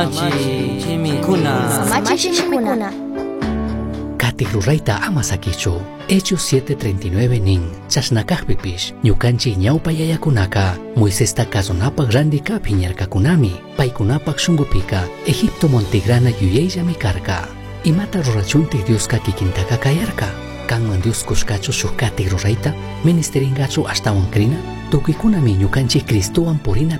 Samachishimikuna. Katik rurayta ama sakichu. Hechos 7:39 nin. Chashnakajpipish. Ñukanchik ñawpa yayakunaka. Moisesta kasunapak randika piñarkakunami. Paykunapak shungupika. Egipto montigrana yuyayllami karka. Imata rurachuntik Dioska kikintaka kayarka. Kanman Dios kushkachu shuk katik rurayta. Ministeringachu ashtawan krina. Tukuikunami ñukanchik Cristowan purina